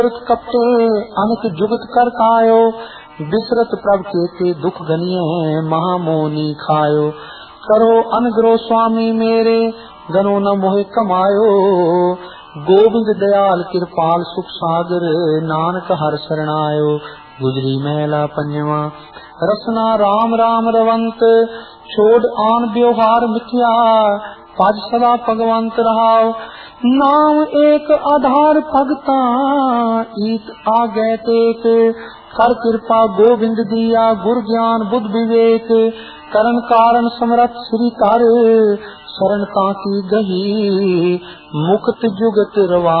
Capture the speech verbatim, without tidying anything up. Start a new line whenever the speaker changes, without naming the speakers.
कपटे अनक जुगत कर खायो, बिसरत प्रभ के दुख गनिये महामोनी खायो। करो अनग्रो स्वामी मेरे गनो न मोहि कमायो, गोविंद दयाल कृपाल सुख सागर नानक हर शरणायो। गुजरी महला पंजवा। रसना राम राम रवंत, छोड़ आन व्यवहार मिथ्या, पज सदा भगवंत रहाओ। नाम एक आधार भगता, ईत आगे टेक, कर कृपा गोविंद दिया गुर ज्ञान बुद्ध विवेक। करण कारण समरथ श्री कर, शरण ताकी गही मुक्त जुगत रवा।